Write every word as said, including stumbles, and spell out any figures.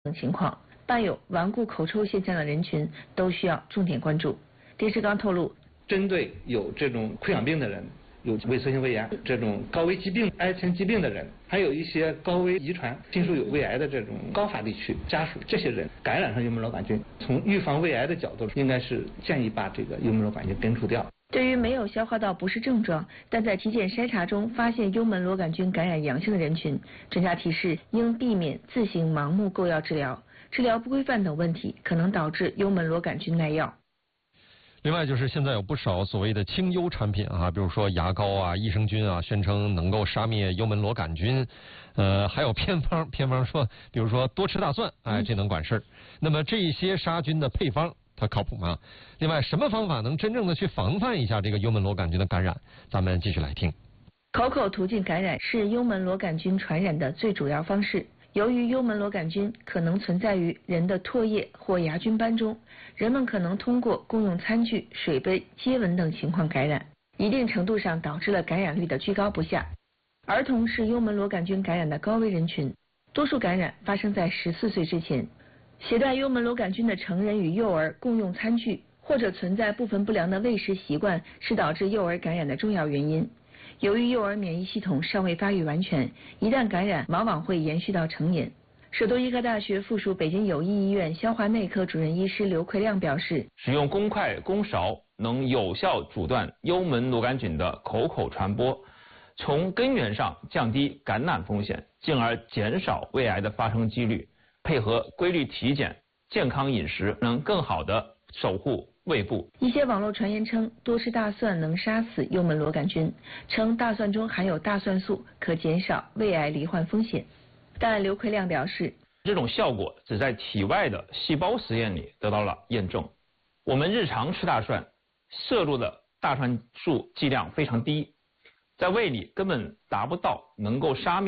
等情况，伴有顽固口臭现象的人群都需要重点关注。丁世刚透露， 针对有这种溃疡病的人，有萎缩性胃炎这种高危疾病、癌前疾病的人，还有一些高危遗传、亲属有胃癌的这种高发地区家属，这些人感染上幽门螺杆菌，从预防胃癌的角度，应该是建议把这个幽门螺杆菌根除掉。 对于没有消化道不适症状，但在体检筛查中发现幽门螺杆菌感染阳性的人群，专家提示应避免自行盲目购药治疗，治疗不规范等问题可能导致幽门螺杆菌耐药。 另外就是现在有不少所谓的清幽产品啊，比如说牙膏啊、益生菌啊，宣称能够杀灭幽门螺杆菌，呃，还有偏方，偏方说，比如说多吃大蒜，哎，这能管事儿。那么这些杀菌的配方，它靠谱吗？另外，什么方法能真正的去防范一下这个幽门螺杆菌的感染？咱们继续来听。 口口途径感染是幽门螺杆菌传染的最主要方式。由于幽门螺杆菌可能存在于人的唾液或牙菌斑中，人们可能通过共用餐具、水杯、接吻等情况感染，一定程度上导致了感染率的居高不下。儿童是幽门螺杆菌感染的高危人群，多数感染发生在十四岁之前。携带幽门螺杆菌的成人与幼儿共用餐具，或者存在部分不良的喂食习惯，是导致幼儿感染的重要原因。由于幼儿免疫系统尚未发育完全，一旦感染，往往会延续到成年。首都医科大学附属北京友谊医院消化内科主任医师刘奎亮表示， 使用公筷、公勺能有效阻断幽门螺杆菌的口口传播，从根源上降低感染风险，进而减少胃癌的发生几率。配合规律体检、健康饮食，能更好地守护胃部。 一些网络传言称多吃大蒜能杀死幽门螺杆菌，称大蒜中含有大蒜素，可减少胃癌罹患风险。但刘奎亮表示， 这种效果只在体外的细胞实验里得到了验证。我们日常吃大蒜，摄入的大蒜素剂量非常低，在胃里根本达不到能够杀灭